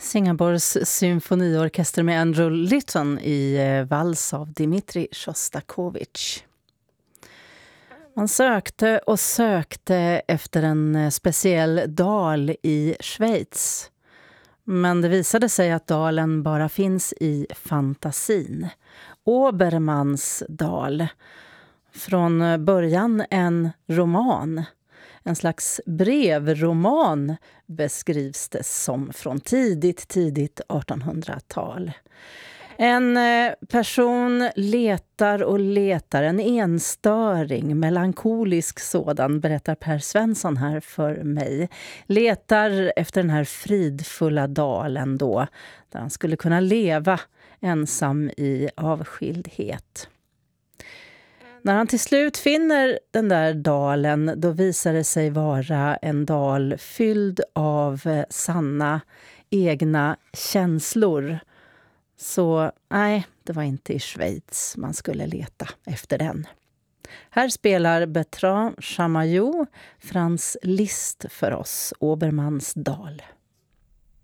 Singapores symfoniorkester med Andrew Litton i vals av Dmitri Shostakovich. Man sökte och sökte efter en speciell dal i Schweiz. Men det visade sig att dalen bara finns i fantasin. Obermanns dal. Från början en roman. En slags brevroman beskrivs det som från tidigt 1800-tal. En person letar och letar, en enstöring, melankolisk sådan, berättar Per Svensson här för mig. Letar efter den här fridfulla dalen då, där han skulle kunna leva ensam i avskildhet. När han till slut finner den där dalen, då visar det sig vara en dal fylld av sanna egna känslor. Så nej, det var inte i Schweiz man skulle leta efter den. Här spelar Bertrand Chamayou Franz Liszt för oss, Obermanns dal.